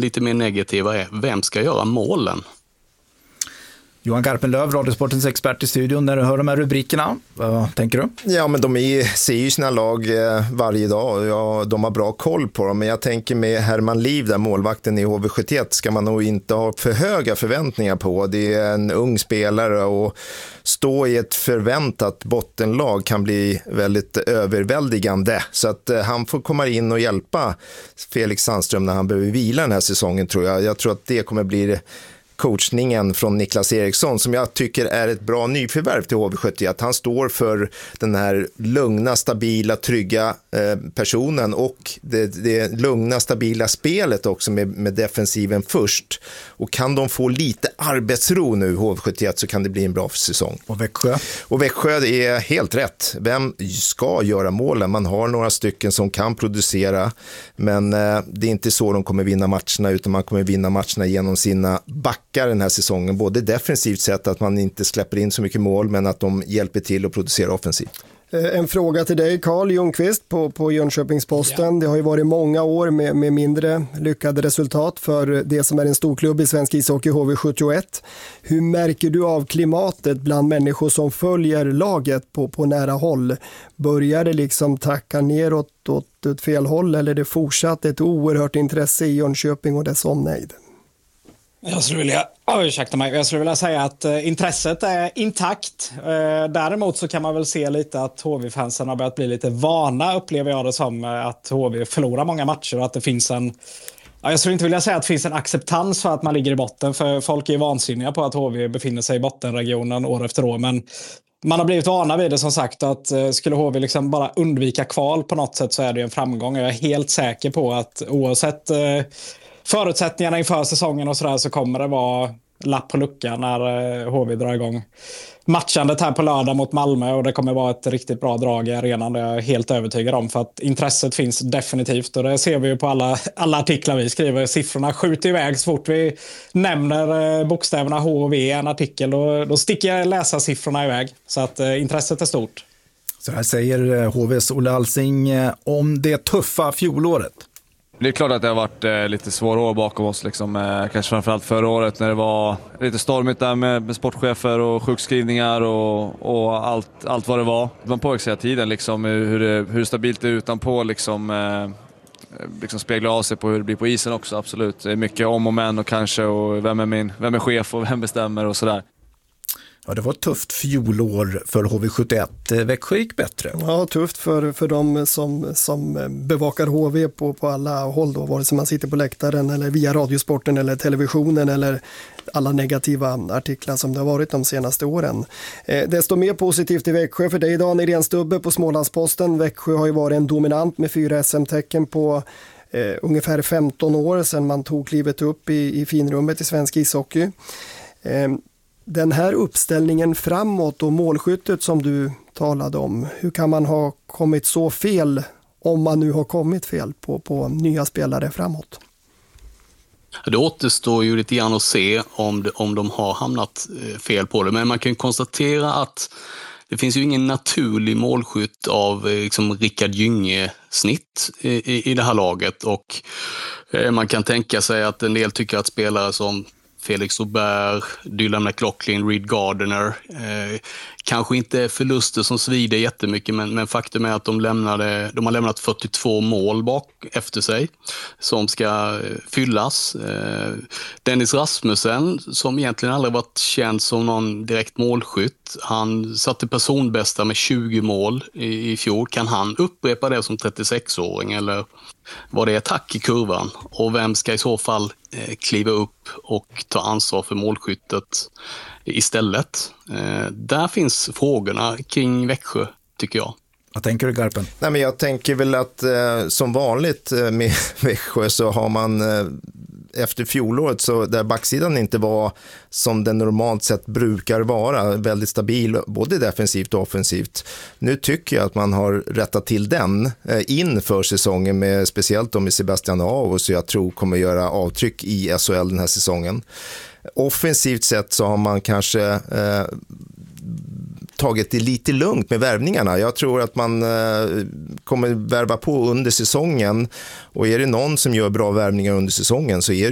lite mer negativa är, vem ska göra målen? Johan Garpenlöv, Radiosportens expert i studion. När du hör de här rubrikerna, vad tänker du? Ja, men ser ju sina lag varje dag. Ja, de har bra koll på dem. Men jag tänker med Herman Liv, där målvakten i HV71, ska man nog inte ha för höga förväntningar på. Det är en ung spelare och stå i ett förväntat bottenlag kan bli väldigt överväldigande. Så att han får komma in och hjälpa Felix Sandström när han behöver vila den här säsongen, tror jag. Jag tror att det kommer bli coachningen från Niklas Eriksson, som jag tycker är ett bra nyförvärv till HV71. Han står för den här lugna, stabila, trygga personen och det lugna, stabila spelet också med defensiven först. Och kan de få lite arbetsro nu, HV71, så kan det bli en bra säsong. Och Växjö? Och Växjö, det är helt rätt. Vem ska göra målen? Man har några stycken som kan producera, men det är inte så de kommer vinna matcherna, utan man kommer vinna matcherna genom sina backar den här säsongen. Både defensivt sett, att man inte släpper in så mycket mål, men att de hjälper till att producera offensivt. En fråga till dig, Carl Ljungqvist på Jönköpings-Posten. Ja. Det har ju varit många år med mindre lyckade resultat för det som är en stor klubb i svensk ishockey, HV71. Hur märker du av klimatet bland människor som följer laget på nära håll? Börjar det liksom tacka neråt åt ett fel håll, eller är det fortsatt ett oerhört intresse i Jönköping och dess omnejd? Jag skulle vilja säga att intresset är intakt. Däremot så kan man väl se lite att HV-fansen har börjat bli lite vana, upplever jag det som, att HV förlorar många matcher och att det finns jag skulle inte vilja säga att det finns en acceptans för att man ligger i botten, för folk är ju vansinniga på att HV befinner sig i bottenregionen år efter år, men man har blivit vana vid det, som sagt, att skulle HV liksom bara undvika kval på något sätt, så är det en framgång. Jag är helt säker på att oavsett förutsättningarna inför säsongen och sådär, så kommer det vara lapp på luckan när HV drar igång matchandet här på lördag mot Malmö, och det kommer vara ett riktigt bra drag i arenan, det är jag helt övertygad om, för att intresset finns definitivt, och det ser vi ju på alla artiklar vi skriver. Siffrorna skjuter iväg så fort vi nämner bokstäverna H och V i en artikel, och då sticker läsarsiffrorna iväg, så att intresset är stort. Så här säger HVs Olle Alsing om det tuffa fjolåret. Det är klart att det har varit lite svåra år bakom oss. Kanske framförallt förra året när det var lite stormigt där med sportchefer och sjukskrivningar och allt vad det var. Man påverkar hela tiden hur stabilt det är utanpå. Speglar av sig på hur det blir på isen också, absolut. Det är mycket om och men och kanske, och vem är chef och vem bestämmer och sådär. Ja, det var ett tufft fjolår för HV71. Växjö gick bättre. Ja, tufft för de som bevakar HV på alla håll då, vare sig man sitter på läktaren eller via radiosporten eller televisionen eller alla negativa artiklar som det har varit de senaste åren. Desto mer positivt i Växjö för dig, Daniel Renstubbe på Smålandsposten. Växjö har ju varit en dominant med 4 SM-tecken på ungefär 15 år sedan man tog klivet upp i finrummet i svensk ishockey. Den här uppställningen framåt och målskyttet som du talade om, hur kan man ha kommit så fel, om man nu har kommit fel på nya spelare framåt? Det återstår ju lite grann att se om de har hamnat fel på det, men man kan konstatera att det finns ju ingen naturlig målskytt av Rickard Gynge-snitt i det här laget, och man kan tänka sig att en del tycker att spelare som Felix Aubert, Dylan McLaughlin, Reed Gardner. Kanske inte förluster som svider jättemycket, men faktum är att de har lämnat 42 mål bak efter sig som ska fyllas. Dennis Rasmussen, som egentligen aldrig varit känd som någon direkt målskytt, han satte personbästa med 20 mål i fjol. Kan han upprepa det som 36-åring, eller var det attack i kurvan? Och vem ska i så fall kliva upp och ta ansvar för målskyttet istället? Där finns frågorna kring Växjö, tycker jag. Vad tänker du, Garpen? Nej, men jag tänker väl att som vanligt med Växjö så har man efter fjolåret, så där backsidan inte var som den normalt sett brukar vara, väldigt stabil både defensivt och offensivt. Nu tycker jag att man har rättat till den inför säsongen, med speciellt med Sebastian Aho, så jag tror kommer göra avtryck i SHL den här säsongen. Offensivt sett så har man kanske tagit det lite lugnt med värvningarna. Jag tror att man kommer värva på under säsongen, och är det någon som gör bra värvningar under säsongen så är